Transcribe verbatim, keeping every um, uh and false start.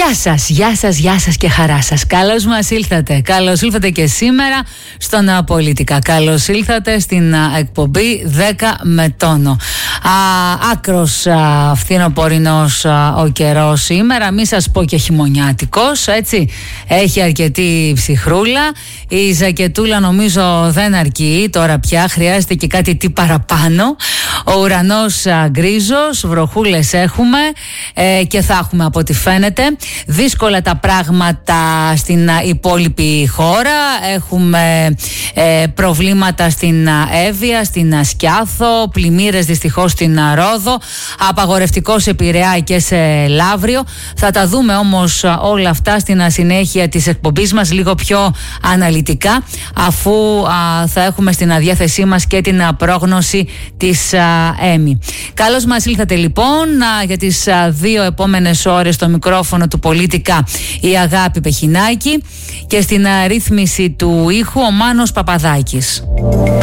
Γεια σας, γεια σας, γεια σας και χαρά σας. Καλώς μας ήλθατε. Καλώς ήλθατε και σήμερα στον Πολιτικά. Καλώς ήλθατε στην α, εκπομπή δέκα με τόνο. Α, άκρος α, φθινοπορεινός α, ο καιρός σήμερα. Μη σας πω και χειμωνιάτικος, έτσι. Έχει αρκετή ψυχρούλα. Η ζακετούλα νομίζω δεν αρκεί τώρα πια. Χρειάζεται και κάτι τι παραπάνω. Ο ουρανός α, γκρίζος, βροχούλες έχουμε ε, και θα έχουμε από ό,τι φαίνεται. Δύσκολα τα πράγματα στην υπόλοιπη χώρα. Έχουμε ε, προβλήματα στην Εύβοια, στην Σκιάθο, πλημμύρες δυστυχώς στην Ρόδο, απαγορευτικό σε Πειραιά και σε Λαύριο. Θα τα δούμε όμως όλα αυτά στην συνέχεια της εκπομπής μας λίγο πιο αναλυτικά, αφού α, θα έχουμε στην διάθεσή μας και την α, πρόγνωση της α, ΕΜΗ. Καλώς μας ήλθατε λοιπόν α, για τις α, δύο επόμενες ώρες στο μικρόφωνο του Πολιτικά η Αγάπη Πεχινάκη και στην α, ρύθμιση του ήχου ο Μάνος Παπαδάκης.